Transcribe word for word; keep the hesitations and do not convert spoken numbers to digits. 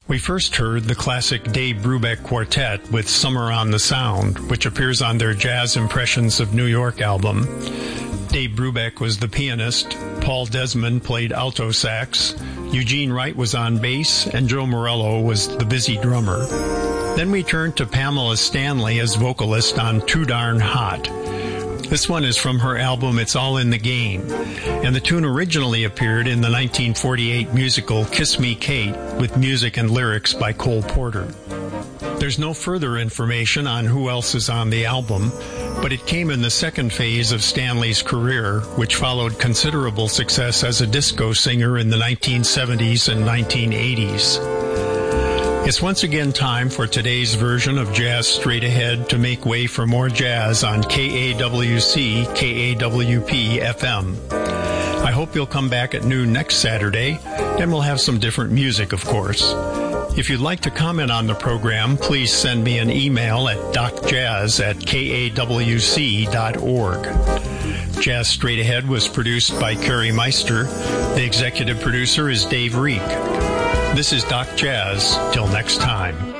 We first heard the classic Dave Brubeck Quartet with Summer on the Sound, which appears on their Jazz Impressions of New York album. Dave Brubeck was the pianist, Paul Desmond played alto sax, Eugene Wright was on bass, and Joe Morello was the busy drummer. Then we turned to Pamela Stanley as vocalist on Too Darn Hot. This one is from her album It's All in the Game, and the tune originally appeared in the nineteen forty-eight musical Kiss Me Kate with music and lyrics by Cole Porter. There's no further information on who else is on the album, but it came in the second phase of Stanley's career, which followed considerable success as a disco singer in the nineteen seventies and nineteen eighties. It's once again time for today's version of Jazz Straight Ahead to make way for more jazz on K A W C, K A W P F M. I hope you'll come back at noon next Saturday, and we'll have some different music, of course. If you'd like to comment on the program, please send me an email at docjazz at k a w c dot org. Jazz Straight Ahead was produced by Kerry Meister. The executive producer is Dave Reek. This is Doc Jazz. Till next time.